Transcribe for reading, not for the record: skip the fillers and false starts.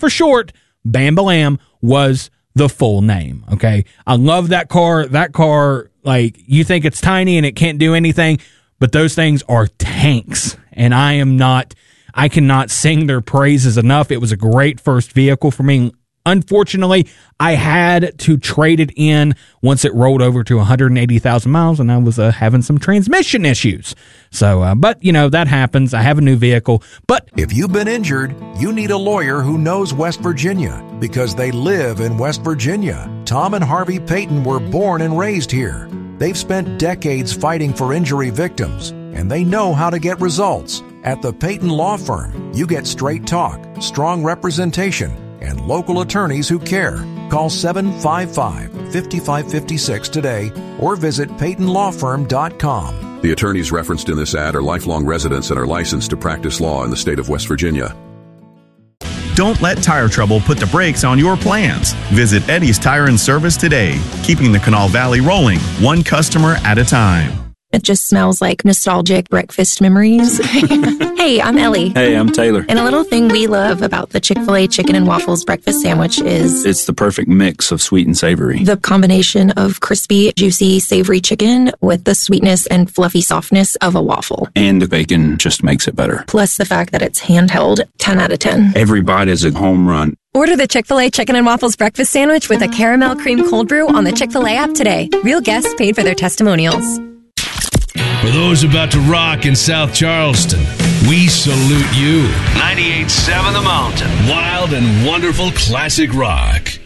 for short, Bam-Ba-Lam was the full name, okay? I love that car. That car, like, you think it's tiny and it can't do anything, but those things are tanks, and I cannot sing their praises enough. It was a great first vehicle for me. Unfortunately, I had to trade it in once it rolled over to 180,000 miles, and I was having some transmission issues. So, but, that happens. I have a new vehicle. But if you've been injured, you need a lawyer who knows West Virginia because they live in West Virginia. Tom and Harvey Payton were born and raised here. They've spent decades fighting for injury victims, and they know how to get results. At the Payton Law Firm, you get straight talk, strong representation, and local attorneys who care. Call 755-5556 today or visit PaytonLawFirm.com. The attorneys referenced in this ad are lifelong residents and are licensed to practice law in the state of West Virginia. Don't let tire trouble put the brakes on your plans. Visit Eddie's Tire and Service today, keeping the Kanawha Valley rolling, one customer at a time. It just smells like nostalgic breakfast memories. Hey, I'm Ellie. Hey, I'm Taylor. And a little thing we love about the Chick-fil-A chicken and waffles breakfast sandwich is it's the perfect mix of sweet and savory. The combination of crispy, juicy, savory chicken with the sweetness and fluffy softness of a waffle. And the bacon just makes it better. Plus the fact that it's handheld, 10 out of 10. Every bite is a home run. Order the Chick-fil-A Chicken and Waffles Breakfast Sandwich with a caramel cream cold brew on the Chick-fil-A app today. Real guests paid for their testimonials. For those about to rock in South Charleston, we salute you. 98.7 The Mountain. Wild and wonderful classic rock.